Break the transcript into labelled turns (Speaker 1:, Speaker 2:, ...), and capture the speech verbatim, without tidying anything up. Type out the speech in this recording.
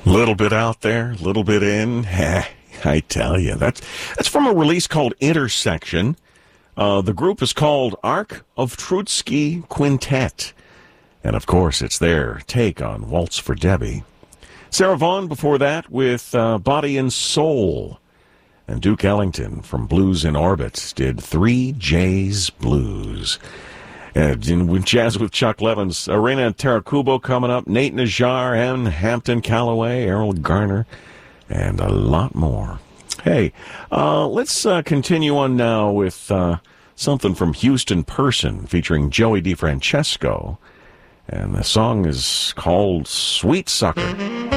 Speaker 1: Little bit out there, little bit in. I tell you, that's that's from a release called Intersection. Uh, the group is called Ark of Trotsky Quintet. And, of course, it's their take on Waltz for Debbie. Sarah Vaughan before that with uh, Body and Soul. And Duke Ellington from Blues in Orbit did Three J's Blues. And in Jazz with Chuck Levins, Arena Tarakubo coming up, Nate Najar, and Hampton Calloway, Errol Garner, and a lot more. Hey, uh, let's uh, continue on now with uh, something from Houston Person featuring Joey DeFrancesco. And the song is called Sweet Sucker.